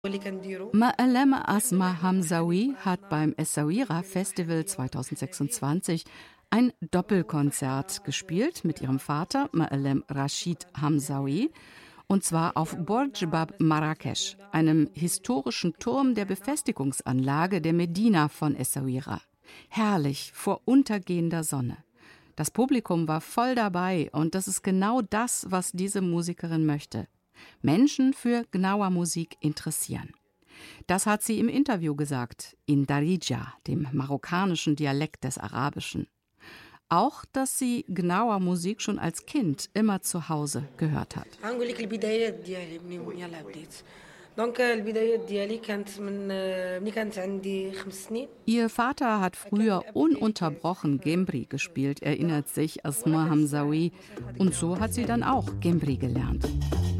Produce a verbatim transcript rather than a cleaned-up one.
Ma'alem Asma Hamzaoui hat beim Essaouira Festival zwanzig sechsundzwanzig ein Doppelkonzert gespielt mit ihrem Vater Ma'alem Rachid Hamzaoui, und zwar auf Borj Bab Marrakesch, einem historischen Turm der Befestigungsanlage der Medina von Essaouira. Herrlich vor untergehender Sonne. Das Publikum war voll dabei und das ist genau das, was diese Musikerin möchte. Menschen für Gnawa Musik interessieren. Das hat sie im Interview gesagt, in Darija, dem marokkanischen Dialekt des Arabischen. Auch, dass sie Gnawa Musik schon als Kind immer zu Hause gehört hat. Ihr Vater hat früher ununterbrochen Gembri gespielt, erinnert sich Asma Hamzaoui. Und so hat sie dann auch Gembri gelernt.